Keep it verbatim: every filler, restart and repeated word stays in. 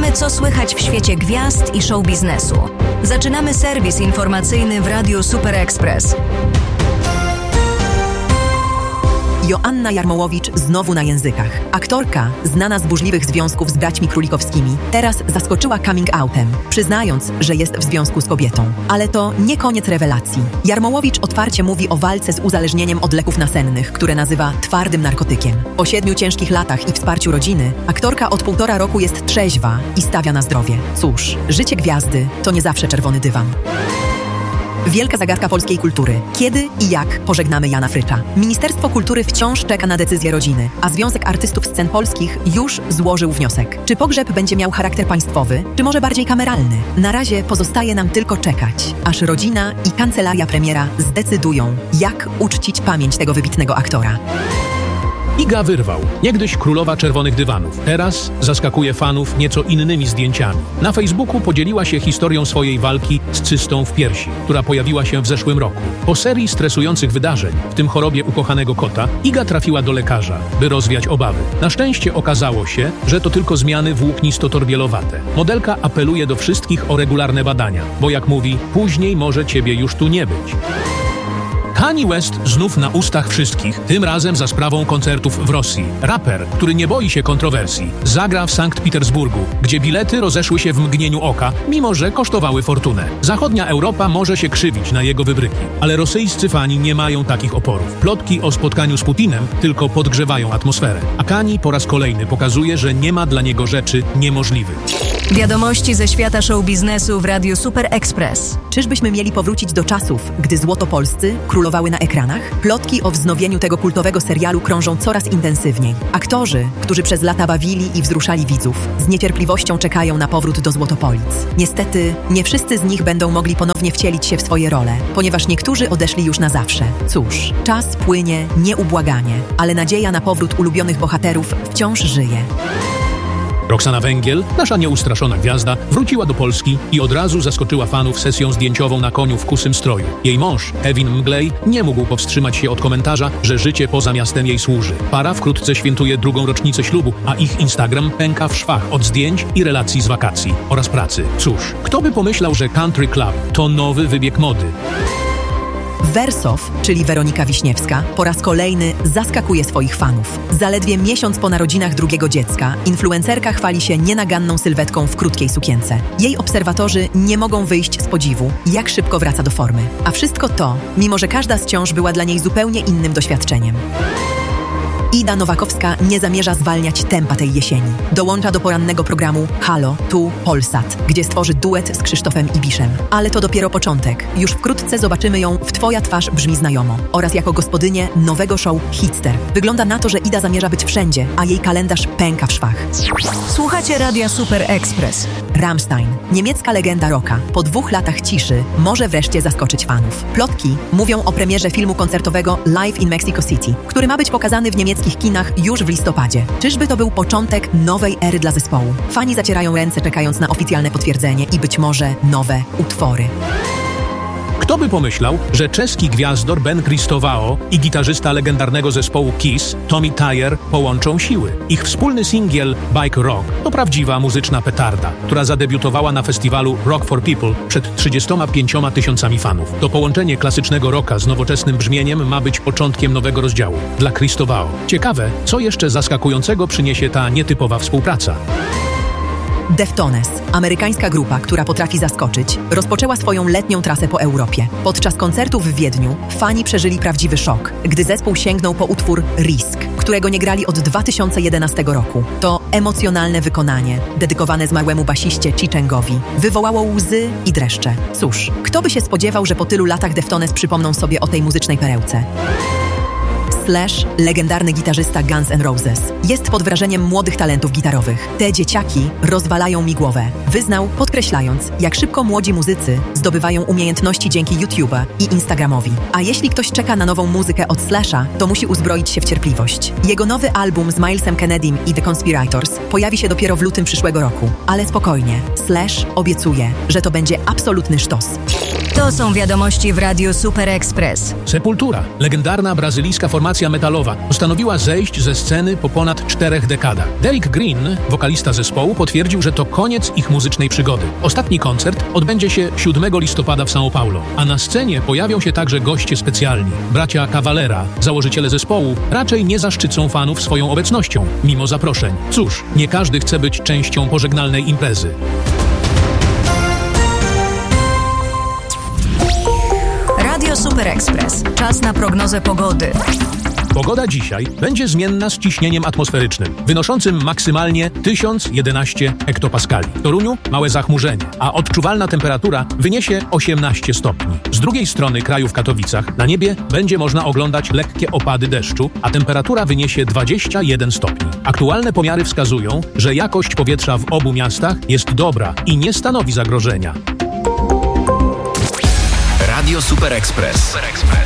Wiemy, co słychać w świecie gwiazd i show biznesu. Zaczynamy serwis informacyjny w Radiu Super Express. Joanna Jarmołowicz znowu na językach. Aktorka, znana z burzliwych związków z braćmi Królikowskimi, teraz zaskoczyła coming outem, przyznając, że jest w związku z kobietą. Ale to nie koniec rewelacji. Jarmołowicz otwarcie mówi o walce z uzależnieniem od leków nasennych, które nazywa twardym narkotykiem. Po siedmiu ciężkich latach i wsparciu rodziny, aktorka od półtora roku jest trzeźwa i stawia na zdrowie. Cóż, życie gwiazdy to nie zawsze czerwony dywan. Wielka zagadka polskiej kultury. Kiedy i jak pożegnamy Jana Frycza? Ministerstwo Kultury wciąż czeka na decyzję rodziny, a Związek Artystów Scen Polskich już złożył wniosek. Czy pogrzeb będzie miał charakter państwowy, czy może bardziej kameralny? Na razie pozostaje nam tylko czekać, aż rodzina i kancelaria premiera zdecydują, jak uczcić pamięć tego wybitnego aktora. Iga Wyrwał, niegdyś królowa czerwonych dywanów, teraz zaskakuje fanów nieco innymi zdjęciami. Na Facebooku podzieliła się historią swojej walki z cystą w piersi, która pojawiła się w zeszłym roku. Po serii stresujących wydarzeń, w tym chorobie ukochanego kota, Iga trafiła do lekarza, by rozwiać obawy. Na szczęście okazało się, że to tylko zmiany włóknisto-torbielowate. Modelka apeluje do wszystkich o regularne badania, bo jak mówi, później może ciebie już tu nie być. Kanye West znów na ustach wszystkich, tym razem za sprawą koncertów w Rosji. Raper, który nie boi się kontrowersji, zagra w Sankt Petersburgu, gdzie bilety rozeszły się w mgnieniu oka, mimo że kosztowały fortunę. Zachodnia Europa może się krzywić na jego wybryki, ale rosyjscy fani nie mają takich oporów. Plotki o spotkaniu z Putinem tylko podgrzewają atmosferę, a Kanye po raz kolejny pokazuje, że nie ma dla niego rzeczy niemożliwych. Wiadomości ze świata show biznesu w Radiu Super Express. Czyżbyśmy mieli powrócić do czasów, gdy złotopolscy królowały na ekranach? Plotki o wznowieniu tego kultowego serialu krążą coraz intensywniej. Aktorzy, którzy przez lata bawili i wzruszali widzów, z niecierpliwością czekają na powrót do Złotopolic. Niestety, nie wszyscy z nich będą mogli ponownie wcielić się w swoje role, ponieważ niektórzy odeszli już na zawsze. Cóż, czas płynie nieubłaganie, ale nadzieja na powrót ulubionych bohaterów wciąż żyje. Roxana Węgiel, nasza nieustraszona gwiazda, wróciła do Polski i od razu zaskoczyła fanów sesją zdjęciową na koniu w kusym stroju. Jej mąż, Kevin Mglej, nie mógł powstrzymać się od komentarza, że życie poza miastem jej służy. Para wkrótce świętuje drugą rocznicę ślubu, a ich Instagram pęka w szwach od zdjęć i relacji z wakacji oraz pracy. Cóż, kto by pomyślał, że Country Club to nowy wybieg mody? Wersow, czyli Weronika Wiśniewska, po raz kolejny zaskakuje swoich fanów. Zaledwie miesiąc po narodzinach drugiego dziecka, influencerka chwali się nienaganną sylwetką w krótkiej sukience. Jej obserwatorzy nie mogą wyjść z podziwu, jak szybko wraca do formy. A wszystko to, mimo że każda z ciąż była dla niej zupełnie innym doświadczeniem. Ida Nowakowska nie zamierza zwalniać tempa tej jesieni. Dołącza do porannego programu Halo, tu Polsat, gdzie stworzy duet z Krzysztofem Ibiszem. Ale to dopiero początek. Już wkrótce zobaczymy ją w Twoja twarz brzmi znajomo oraz jako gospodynię nowego show Hitster. Wygląda na to, że Ida zamierza być wszędzie, a jej kalendarz pęka w szwach. Słuchacie Radia Super Express. Rammstein, niemiecka legenda rocka, po dwóch latach ciszy może wreszcie zaskoczyć fanów. Plotki mówią o premierze filmu koncertowego Live in Mexico City, który ma być pokazany w niemieckim kinach już w listopadzie. Czyżby to był początek nowej ery dla zespołu? Fani zacierają ręce, czekając na oficjalne potwierdzenie i być może nowe utwory. Kto by pomyślał, że czeski gwiazdor Ben Kristowao i gitarzysta legendarnego zespołu Kiss, Tommy Thayer, połączą siły. Ich wspólny singiel Bike Rock to prawdziwa muzyczna petarda, która zadebiutowała na festiwalu Rock for People przed trzydziestoma pięcioma tysiącami fanów. To połączenie klasycznego rocka z nowoczesnym brzmieniem ma być początkiem nowego rozdziału dla Kristowao. Ciekawe, co jeszcze zaskakującego przyniesie ta nietypowa współpraca. Deftones, amerykańska grupa, która potrafi zaskoczyć, rozpoczęła swoją letnią trasę po Europie. Podczas koncertów w Wiedniu fani przeżyli prawdziwy szok, gdy zespół sięgnął po utwór Risk, którego nie grali od dwa tysiące jedenastego roku. To emocjonalne wykonanie, dedykowane zmarłemu basiście Chichengowi, wywołało łzy i dreszcze. Cóż, kto by się spodziewał, że po tylu latach Deftones przypomną sobie o tej muzycznej perełce? Slash, legendarny gitarzysta Guns N' Roses, jest pod wrażeniem młodych talentów gitarowych. Te dzieciaki rozwalają mi głowę. Wyznał, podkreślając, jak szybko młodzi muzycy zdobywają umiejętności dzięki YouTube'a i Instagramowi. A jeśli ktoś czeka na nową muzykę od Slasha, to musi uzbroić się w cierpliwość. Jego nowy album z Milesem Kennedym i The Conspirators pojawi się dopiero w lutym przyszłego roku. Ale spokojnie, Slash obiecuje, że to będzie absolutny sztos. To są wiadomości w Radiu Super Express. Sepultura, legendarna brazylijska formacja metalowa, postanowiła zejść ze sceny po ponad czterech dekadach. Derek Green, wokalista zespołu, potwierdził, że to koniec ich muzycznej przygody. Ostatni koncert odbędzie się siódmego listopada w São Paulo, a na scenie pojawią się także goście specjalni. Bracia Cavalera, założyciele zespołu, raczej nie zaszczycą fanów swoją obecnością, mimo zaproszeń. Cóż, nie każdy chce być częścią pożegnalnej imprezy. Radio Super Express. Czas na prognozę pogody. Pogoda dzisiaj będzie zmienna z ciśnieniem atmosferycznym, wynoszącym maksymalnie tysiąc jedenaście hektopaskali. W Toruniu małe zachmurzenie, a odczuwalna temperatura wyniesie osiemnaście stopni. Z drugiej strony kraju w Katowicach na niebie będzie można oglądać lekkie opady deszczu, a temperatura wyniesie dwadzieścia jeden stopni. Aktualne pomiary wskazują, że jakość powietrza w obu miastach jest dobra i nie stanowi zagrożenia. Radio Super Express. Super Express.